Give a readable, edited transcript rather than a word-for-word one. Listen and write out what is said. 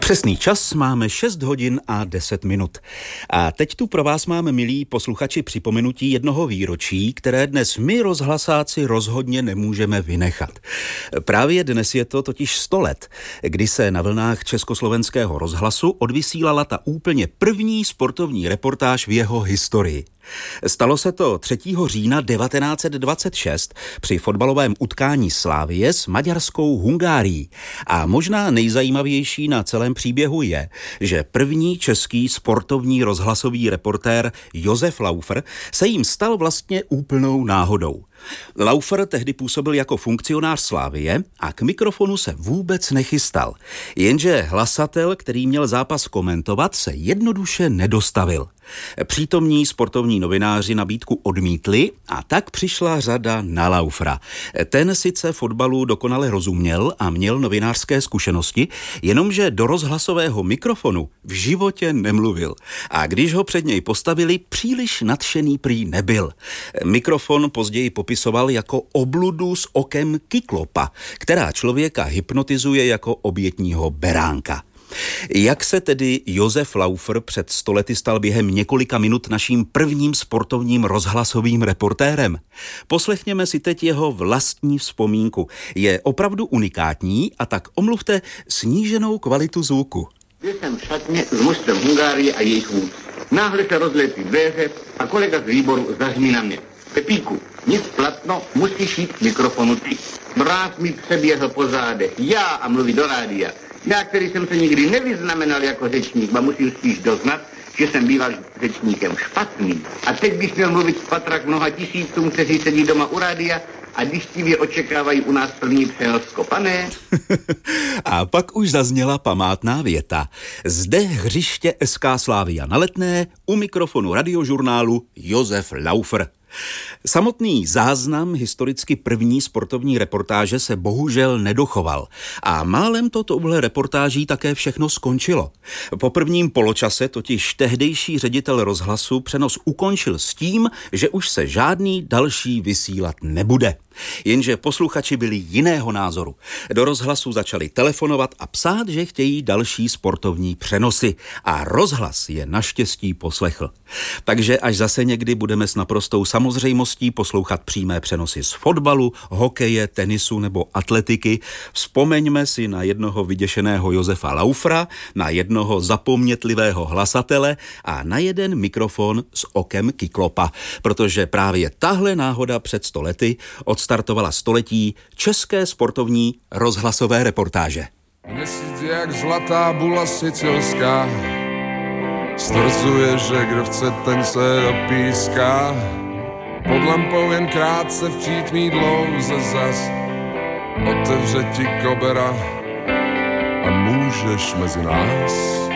Přesný čas máme 6 hodin a 10 minut. A teď tu pro vás máme, milí posluchači, připomenutí jednoho výročí, které dnes my rozhlasáci rozhodně nemůžeme vynechat. Právě dnes je to totiž 100 let, kdy se na vlnách Československého rozhlasu odvysílala ta úplně první sportovní reportáž v jeho historii. Stalo se to 3. října 1926 při fotbalovém utkání Slavie s maďarskou Hungárií. A možná nejzajímavější na celém příběhu je, že první český sportovní rozhlasový reportér Josef Laufer se jim stal vlastně úplnou náhodou. Laufer tehdy působil jako funkcionář Slavie a k mikrofonu se vůbec nechystal. Jenže hlasatel, který měl zápas komentovat, se jednoduše nedostavil. Přítomní sportovní novináři nabídku odmítli a tak přišla řada na Laufera. Ten sice fotbalu dokonale rozuměl a měl novinářské zkušenosti, jenomže do rozhlasového mikrofonu v životě nemluvil. A když ho před něj postavili, příliš nadšený prý nebyl. Mikrofon později popisoval jako obludu s okem kyklopa, která člověka hypnotizuje jako obětního beránka. Jak se tedy Josef Laufer před 100 lety stal během několika minut naším prvním sportovním rozhlasovým reportérem? Poslechněme si teď jeho vlastní vzpomínku. Je opravdu unikátní a tak omluvte sníženou kvalitu zvuku. Byl jsem v šatně s mužstvem Hungárie a jejich vůdců. Náhle se rozletly dveře a kolega z výboru zařmí na mě. Pepíku, nic platno, musíš jít k mikrofonu ty. Mráz mi přeběhl po zádech, já a mluvit do rádia. Já, který jsem se nikdy nevyznamenal jako řečník, a musím spíš doznat, že jsem býval řečníkem špatným. A teď bych měl mluvit v patrách mnoha tisícům, kteří sedí doma u rádia a dychtivě očekávají u nás první přenos Kopané. A pak už zazněla památná věta. Zde hřiště SK Slavia na Letné, u mikrofonu radiožurnálu Josef Laufer. Samotný záznam historicky první sportovní reportáže se bohužel nedochoval a málem to touhle reportáží také všechno skončilo. Po prvním poločase totiž tehdejší ředitel rozhlasu přenos ukončil s tím, že už se žádný další vysílat nebude. Jenže posluchači byli jiného názoru. Do rozhlasu začali telefonovat a psát, že chtějí další sportovní přenosy a rozhlas je naštěstí poslechl. Takže až zase někdy budeme s naprostou samozřejmostí poslouchat přímé přenosy z fotbalu, hokeje, tenisu nebo atletiky, vzpomeňme si na jednoho vyděšeného Josefa Laufera, na jednoho zapomnětlivého hlasatele a na jeden mikrofon s okem kyklopa, protože právě tahle náhoda před 100 lety odstartovala století české sportovní rozhlasové reportáže. Měsíc jak zlatá bula sicilská, stvrzuje, že kdo chce, ten se opíská. Pod lampou jen krátce v přítmí dlouze zas otevře ti kobera a můžeš mezi nás.